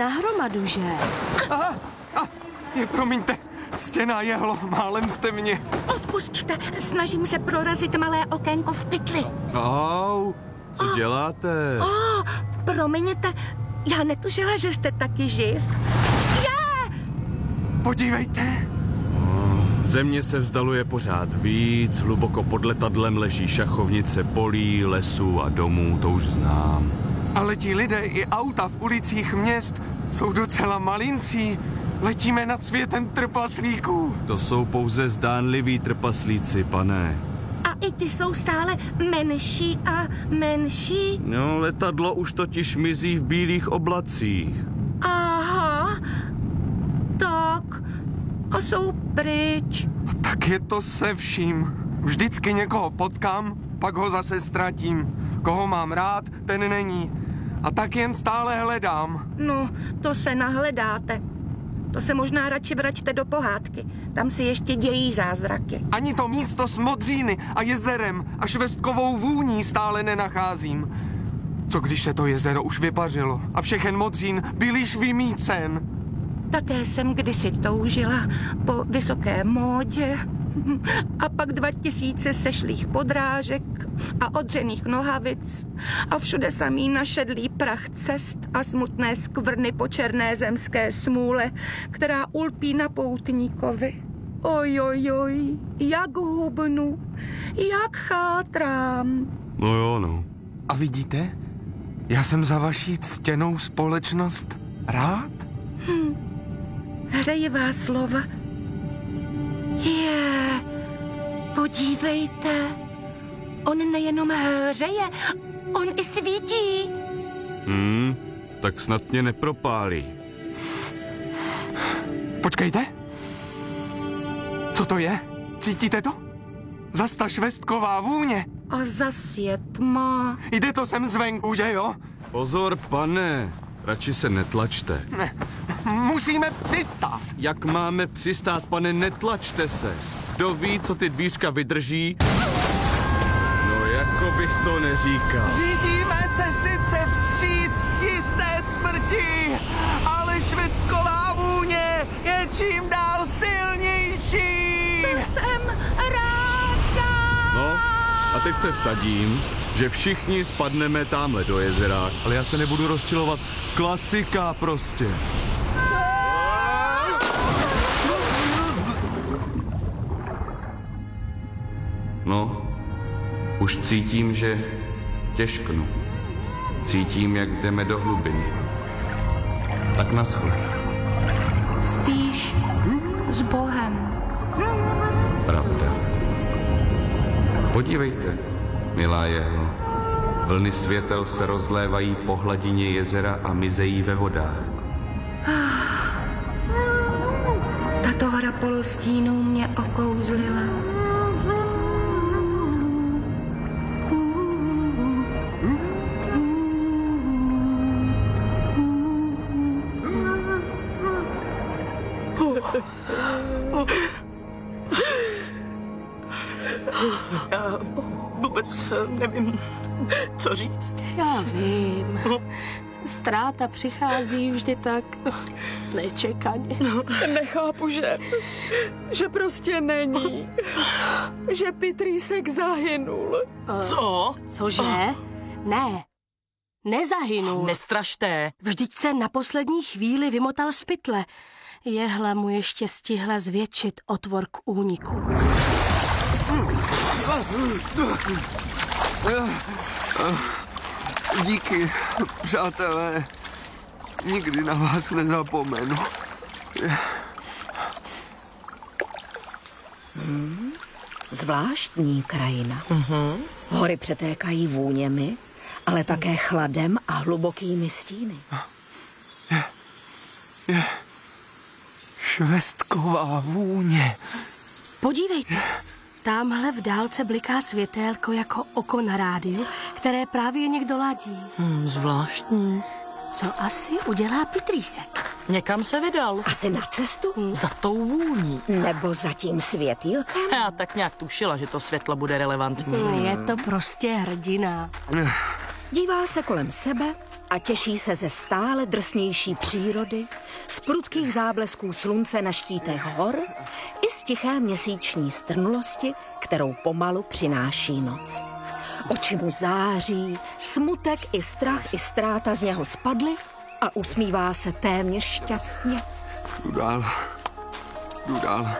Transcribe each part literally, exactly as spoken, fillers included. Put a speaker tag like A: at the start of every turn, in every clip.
A: na hromadu, že?
B: Aha, a, je, promiňte, ctěná jehlo, málem jste mě.
C: Odpusťte, snažím se prorazit malé okénko v pytli.
D: Au, co oh. děláte?
C: Oh, promiňte, já netušila, že jste taky živ. Je!
B: Podívejte.
D: Země se vzdaluje pořád víc, hluboko pod letadlem leží šachovnice polí, lesů a domů, to už znám.
B: Ale ti lidé i auta v ulicích měst jsou docela malincí. Letíme nad světem trpaslíků.
D: To jsou pouze zdánliví trpaslíci, pane.
C: A i ty jsou stále menší a menší?
D: No, letadlo už totiž mizí v bílých oblacích.
C: Aha, tak a jsou pryč.
B: Tak je to se vším. Vždycky někoho potkám, pak ho zase ztratím. Koho mám rád, ten není. A tak jen stále hledám.
C: No, to se nahledáte. To se možná radši vraťte do pohádky. Tam si ještě dějí zázraky.
B: Ani to místo s modříny a jezerem a švestkovou vůní stále nenacházím. Co když se to jezero už vypařilo a všechen modřín byl již vymýcen?
C: Také jsem kdysi toužila po vysoké módě a pak dva tisíce sešlých podrážek a odřených nohavic a všude samý našedlý prach cest a smutné skvrny po černé zemské smůle, která ulpí na poutníkovi. Ojojoj, jak hubnu, jak chátrám.
D: No jo, no.
B: A vidíte, já jsem za vaší ctěnou společnost rád.
C: Hm. Hřejivá slova. Je, podívejte, on nejenom hřeje, on i svítí.
D: Hmm, tak snad mě nepropálí.
B: Počkejte. Co to je? Cítíte to? Zas ta švestková vůně.
C: A zas je tma.
B: Jde to sem zvenku, že jo?
D: Pozor, pane, radši se netlačte.
B: Ne, musíme přistát.
D: Jak máme přistát, pane, netlačte se. Kdo ví, co ty dvířka vydrží? No, jako bych to neříkal.
B: Vidíme se sice vstříc jisté smrti, ale švestková vůně je čím dál silnější.
C: To jsem ráda.
D: No, a teď se vsadím, že všichni spadneme támhle do jezera, ale já se nebudu rozčilovat. Klasika prostě. No, už cítím, že těžknu. Cítím, jak jdeme do hlubiny. Tak naschle.
C: Spíš s Bohem.
D: Pravda. Podívejte, milá jehlo. Vlny světel se rozlévají po hladině jezera a mizejí ve vodách.
C: Tato hra polostínů mě okouzlila.
E: Já vůbec nevím, co říct.
A: Já vím. Ztráta přichází vždy tak nečekaně.
E: Nechápu, že, že prostě není. Že Pitrýsek zahynul. Co?
A: Cože? Ne, nezahynul.
E: Nestrašte.
A: Vždyť se na poslední chvíli vymotal z pytle. Jehla mu ještě stihla zvětšit otvor k úniku.
B: Díky, přátelé. Nikdy na vás nezapomenu.
F: Hmm, zvláštní krajina. Uh-huh. Hory přetékají vůněmi, ale také chladem a hlubokými stíny.
B: Je, je švestková vůně.
A: Podívejte, tamhle v dálce bliká světélko jako oko na rádiu, které právě někdo ladí.
E: Hmm, zvláštní.
A: Co asi udělá Pitrýsek?
E: Někam se vydal.
F: Asi na cestu?
E: Hmm. Za tou vůní.
F: Nebo za tím světýlkem?
E: Já tak nějak tušila, že to světlo bude relevantní.
A: Hmm. Je to prostě hrdina.
F: Dívá se kolem sebe a těší se ze stále drsnější přírody, z prudkých záblesků slunce na štítech hor i z tiché měsíční strnulosti, kterou pomalu přináší noc. Oči mu září, smutek i strach i ztráta z něho spadly a usmívá se téměř šťastně.
B: Jdu dál. Jdu dál.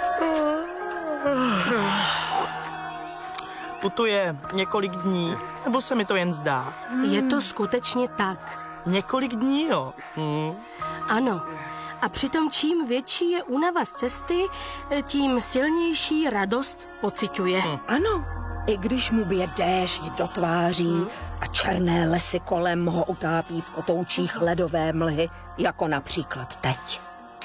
E: Putuje několik dní, nebo se mi to jen zdá?
A: Je to skutečně tak.
E: Několik dní, jo. Hmm.
A: Ano. A přitom čím větší je únava z cesty, tím silnější radost pociťuje. Hmm.
F: Ano, i když mu bije déšť do tváří a černé lesy kolem ho utápí v kotoučích ledové mlhy, jako například teď.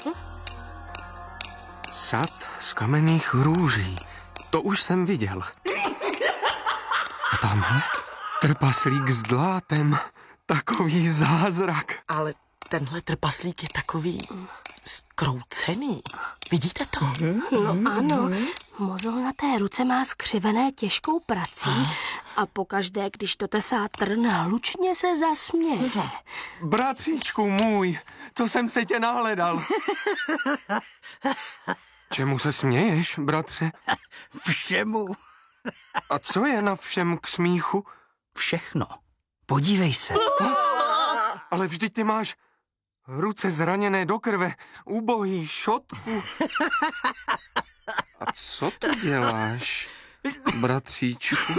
B: Sad z kamenných růží. To už jsem viděl. A tamhle trpaslík s dlátem. Takový zázrak.
E: Ale tenhle trpaslík je takový zkroucený. Vidíte to?
A: No ano, mozolnaté ruce má skřivené těžkou prací a pokaždé, když to tesá trn, hlučně se zasměje.
B: Bratříčku můj, co jsem se tě nahledal. Čemu se směješ, bratře?
G: Všemu.
B: A co je na všem k smíchu?
G: Všechno. Podívej se.
B: Ale vždyť ty máš ruce zraněné do krve, ubohý šotku. A co tu děláš, bratříčku?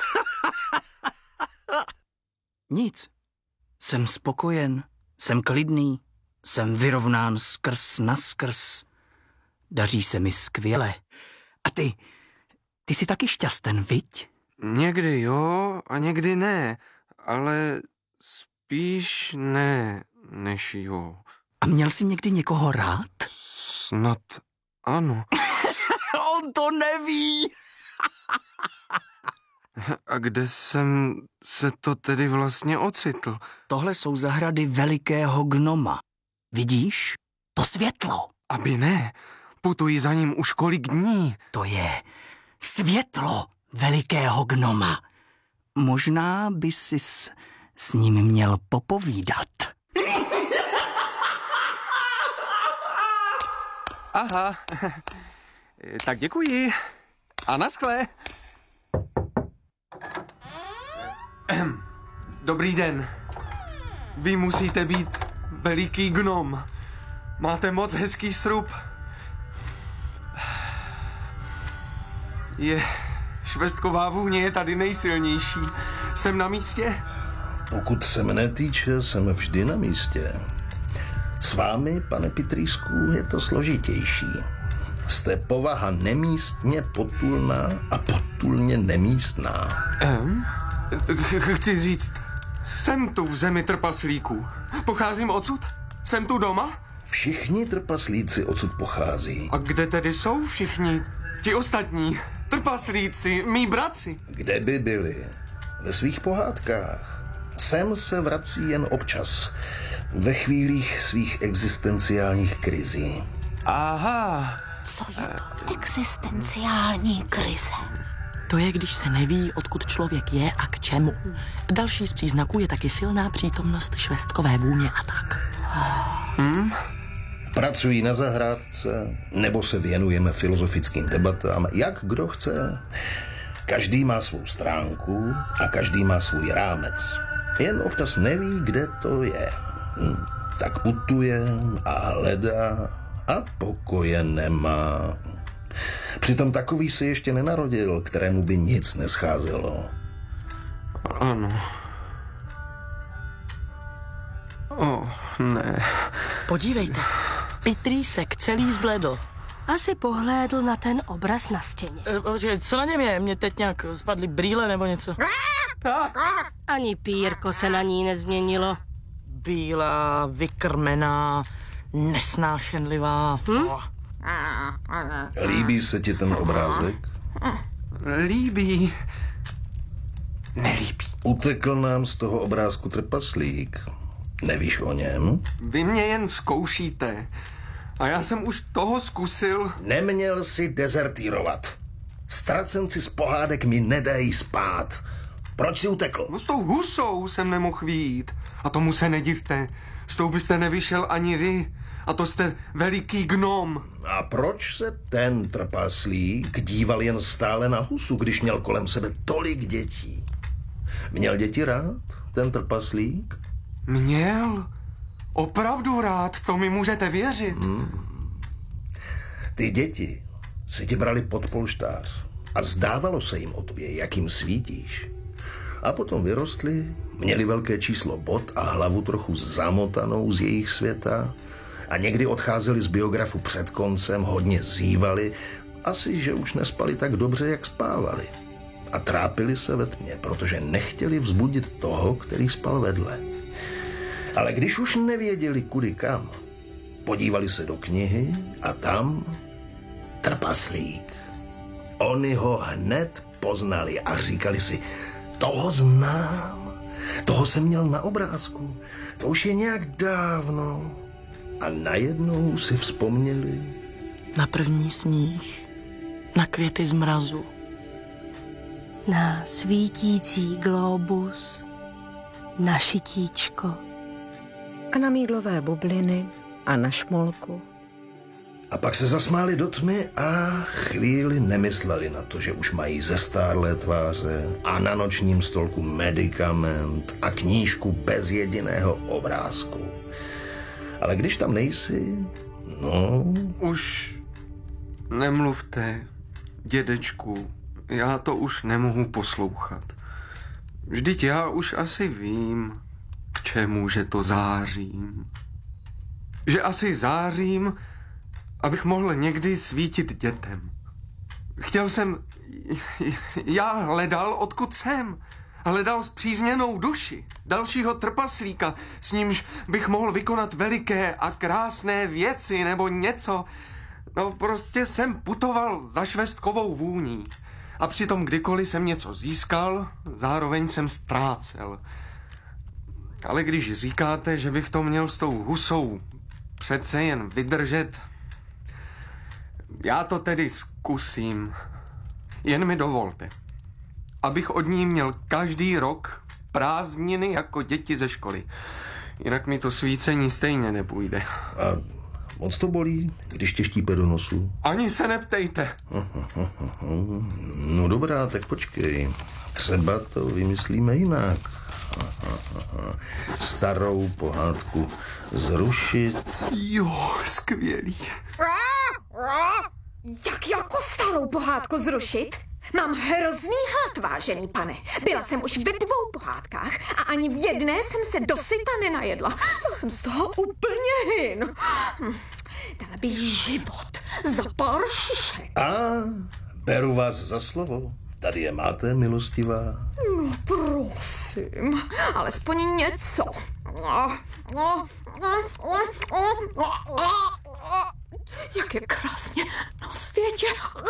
G: Nic. Jsem spokojen, jsem klidný, jsem vyrovnán skrz naskrz. Daří se mi skvěle. A ty, ty jsi taky šťasten, viď?
B: Někdy jo a někdy ne, ale spíš ne, než jo.
G: A měl jsi někdy někoho rád?
B: Snad ano.
G: On to neví.
B: A kde jsem se to tedy vlastně ocitl?
G: Tohle jsou zahrady velikého gnoma. Vidíš? To světlo.
B: Aby ne, putuji za ním už kolik dní.
G: To je světlo velikého gnoma. Možná by si s, s ním měl popovídat.
B: Aha, tak děkuji. A naschle. Dobrý den. Vy musíte být veliký gnom. Máte moc hezký srub. Je... Švestková vůně je tady nejsilnější. Jsem na místě?
H: Pokud se mne týče, jsem vždy na místě. S vámi, pane Pitrýsku, je to složitější. Jste povaha nemístně potulná a potulně nemístná.
B: Ehm? Chci říct, jsem tu v zemi trpaslíků. Pocházím odsud? Jsem tu doma?
H: Všichni trpaslíci odsud pochází.
B: A kde tedy jsou všichni ti ostatní? Trpaslíci, mý bratři.
H: Kde by byli? Ve svých pohádkách. Sem se vrací jen občas. Ve chvílích svých existenciálních krizí.
B: Aha.
F: Co je to existenciální krize?
E: To je, když se neví, odkud člověk je a k čemu. Další z příznaků je taky silná přítomnost švestkové vůně a tak.
B: Hmm?
H: Pracují na zahrádce, nebo se věnujeme filozofickým debatám, jak kdo chce. Každý má svou stránku a každý má svůj rámec. Jen občas neví, kde to je. Hm, tak putuje a hledá a pokoje nemá. Přitom takový se ještě nenarodil, kterému by nic nescházelo.
B: Ano. Oh, ne.
E: Podívejte, Pitrýsek celý zbledl.
A: Asi pohlédl na ten obraz na stěně.
E: E, počkej, co na něm je? Mně teď nějak spadly brýle nebo něco.
A: Ani pírko se na ní nezměnilo.
E: Bílá, vykrmená, nesnášenlivá. Hm?
H: Líbí se ti ten obrázek?
B: Líbí. Nelíbí.
H: Utekl nám z toho obrázku trpaslík. Nevíš o něm?
B: Vy mě jen zkoušíte. A já jsem už toho zkusil.
H: Neměl si dezertírovat. Ztracenci z pohádek mi nedají spát. Proč jsi utekl?
B: No s tou husou jsem nemohl vyjít. A tomu se nedivte. S tou byste nevyšel ani vy. A to jste veliký gnom.
H: A proč se ten trpaslík díval jen stále na husu, když měl kolem sebe tolik dětí? Měl děti rád, ten trpaslík?
B: Měl. Opravdu rád, to mi můžete věřit.
H: Hmm. Ty děti si tě brali pod polštář a zdávalo se jim o tobě, jak jim svítíš. A potom vyrostli, měli velké číslo bot a hlavu trochu zamotanou z jejich světa a někdy odcházeli z biografu před koncem, hodně zívali, asi, že už nespali tak dobře, jak spávali. A trápili se ve tmě, protože nechtěli vzbudit toho, který spal vedle. Ale když už nevěděli kudy kam, podívali se do knihy a tam trpaslík. Oni ho hned poznali a říkali si, toho znám, toho jsem měl na obrázku, to už je nějak dávno. A najednou si vzpomněli
E: na první sníh, na květy z mrazu,
A: na svítící glóbus, na šitíčko.
F: A na mýdlové bubliny a na šmolku.
H: A pak se zasmáli do tmy a chvíli nemysleli na to, že už mají zestárlé tváře a na nočním stolku medikament a knížku bez jediného obrázku. Ale když tam nejsi, no...
B: Už nemluvte, dědečku, já to už nemohu poslouchat. Vždyť já už asi vím, k čemu, že to zářím. Že asi zářím, abych mohl někdy svítit dětem. Chtěl jsem... Já hledal, odkud jsem. Hledal spřízněnou duši, dalšího trpaslíka, s nímž bych mohl vykonat veliké a krásné věci nebo něco. No prostě jsem putoval za švestkovou vůní. A přitom kdykoliv jsem něco získal, zároveň jsem ztrácel. Ale když říkáte, že bych to měl s tou husou přece jen vydržet, já to tedy zkusím. Jen mi dovolte, abych od ní měl každý rok prázdniny jako děti ze školy. Jinak mi to svícení stejně nepůjde.
H: A moc to bolí, když tě štípe do nosu?
B: Ani se neptejte.
H: No dobrá, tak počkej. Třeba to vymyslíme jinak. Starou pohádku zrušit.
B: Jo, skvělý.
I: Jak jako starou pohádku zrušit? Mám hrozný hlad, vážený pane. Byla jsem už ve dvou pohádkách a ani v jedné jsem se dosyta nenajedla. Já jsem z toho úplně hin. Hm, dala bych život za pár šišek.
H: A beru vás za slovo. Tady je máte, milostivá.
I: No prosím, alespoň něco. Jak je krásně na světě.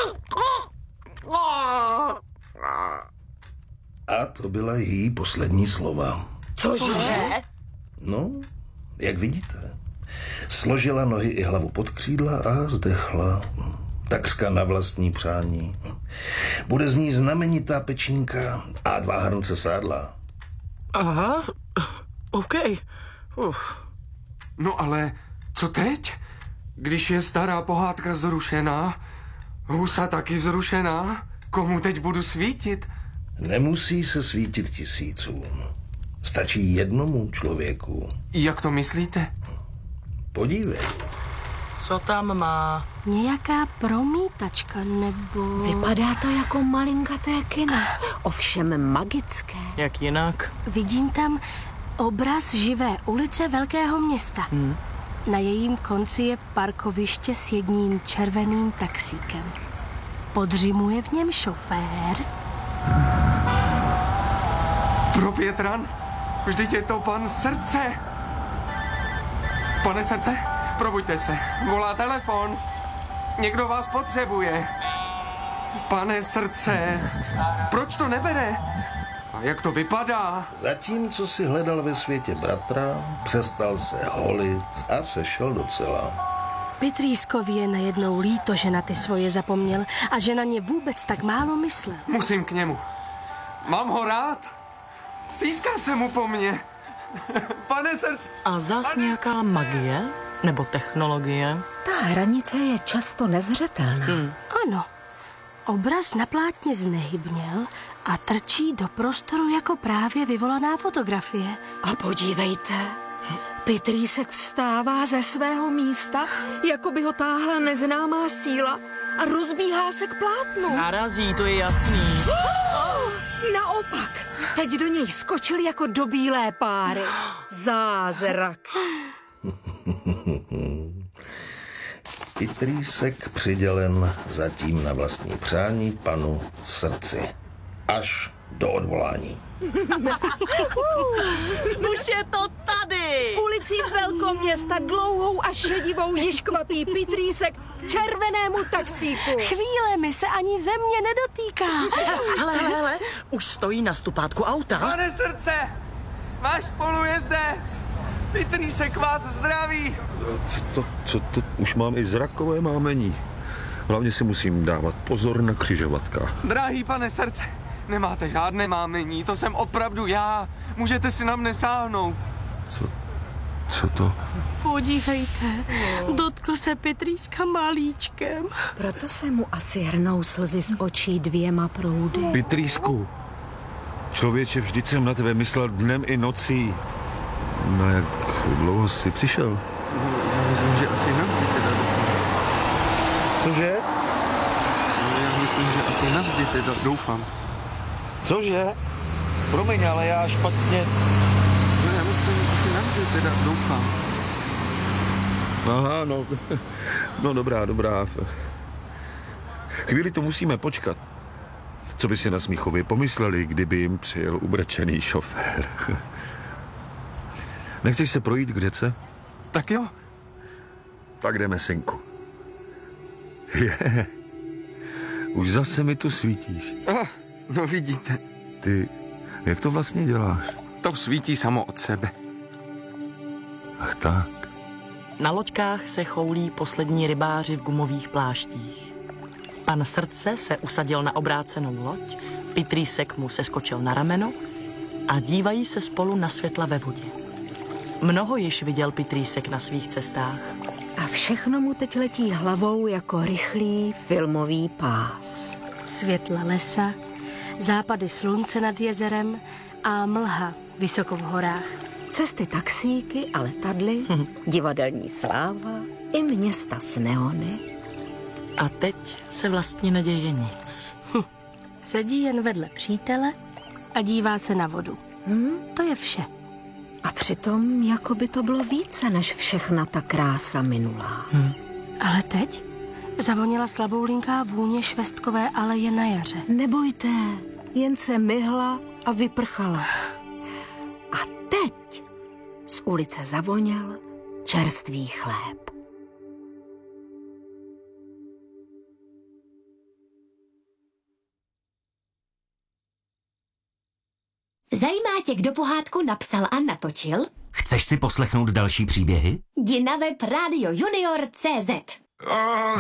H: A to byla její poslední slova.
E: Cože?
H: No, jak vidíte. Složila nohy i hlavu pod křídla a zdechla. Takřka na vlastní přání. Bude z ní znamenitá pečínka a dva hrnce sádla.
E: Aha, OK. Uf.
B: No ale co teď? Když je stará pohádka zrušená, husa taky zrušená, komu teď budu svítit?
H: Nemusí se svítit tisícům. Stačí jednomu člověku.
B: Jak to myslíte?
H: Podívej.
E: Co tam má?
A: Nějaká promítačka nebo...
F: Vypadá to jako malinkaté kino, ovšem magické.
E: Jak jinak?
A: Vidím tam obraz živé ulice velkého města.
E: Hmm.
A: Na jejím konci je parkoviště s jedním červeným taxíkem. Podřimuje v něm šofér.
B: Pro Pětran? Vždyť je to pan Srdce. Pane Srdce, probuďte se. Volá telefon. Někdo vás potřebuje. Pane Srdce, proč to nebere? A jak to vypadá?
H: Zatímco si hledal ve světě bratra, přestal se holit a sešel docela.
A: Pitrýskovi je najednou líto, že na ty svoje zapomněl a že na ně vůbec tak málo myslel.
B: Musím k němu. Mám ho rád. Stýská se mu po mně. Pane srdce.
E: A zas nějaká magie? Nebo technologie?
F: Ta hranice je často nezřetelná. Hmm.
A: Ano. Obraz na plátně znehybněl a trčí do prostoru jako právě vyvolaná fotografie.
F: A podívejte, Pitrýsek vstává ze svého místa, jako by ho táhla neznámá síla a rozbíhá se k plátnu.
E: Narazí, to je jasný.
F: Oh, naopak, teď do něj skočili jako do bílé páry. Zázrak.
H: Pitrýsek přidělen zatím na vlastní přání panu Srdci. Až do odvolání.
E: Už je to tady!
F: Ulicí velkoměsta dlouhou a šedivou již kvapí Pitrýsek k červenému taxíku.
A: Chvílemi se ani země nedotýká.
E: Hele, hele, hele, už stojí na stupátku auta.
B: Pane Srdce, váš spolujezdec, Pitrýsek vás zdraví.
J: Co to, co to, už mám i zrakové mámení. Hlavně si musím dávat pozor na křižovatkách.
B: Drahý pane Srdce, nemáte žádné mámení, to jsem opravdu já. Můžete si na mne sáhnout.
J: Co, co to?
A: Podívejte, dotkl se Pitrýska malíčkem.
F: Proto se mu asi hrnou slzy z očí dvěma proudy.
J: Pitrýsku, člověče, vždyť jsem na tebe myslel dnem i nocí. No jak dlouho jsi přišel?
B: No, já myslím, že asi navždy teda doufám.
J: Cože?
B: No, já myslím, že asi navždy teda doufám.
J: Cože? Promiň, ale já špatně...
B: No, já myslím, že asi navždy teda doufám.
J: Aha, no, no dobrá, dobrá. Chvíli to musíme počkat. Co by si na Smíchově pomysleli, kdyby jim přijel ubrečený šofér? Nechceš se projít k řece?
B: Tak jo.
J: Tak jdeme, synku. Je, už zase mi tu svítíš.
B: Oh, no vidíte.
J: Ty, jak to vlastně děláš?
B: To svítí samo od sebe.
J: Ach tak.
E: Na loďkách se choulí poslední rybáři v gumových pláštích. Pan Srdce se usadil na obrácenou loď, Pitrýsek mu seskočil na rameno a dívají se spolu na světla ve vodě. Mnoho již viděl Pitrýsek na svých cestách.
F: A všechno mu teď letí hlavou jako rychlý filmový pás.
A: Světla lesa, západy slunce nad jezerem a mlha vysoko v horách.
F: Cesty taxíky a letadly, hm. divadelní sláva i města s neony.
E: A teď se vlastně neděje nic.
A: Hm. Sedí jen vedle přítele a dívá se na vodu. Hm? To je vše.
F: A přitom, jako by to bylo více než všechna ta krása minulá.
E: Hm.
A: Ale teď zavonila slaboulinká vůně švestkové aleje na jaře.
F: Nebojte, jen se myhla a vyprchala. A teď z ulice zavoněl čerstvý chléb.
K: Zajímá tě, kdo pohádku napsal a natočil?
L: Chceš si poslechnout další příběhy?
K: Jdi na web radio junior tečka cé zet.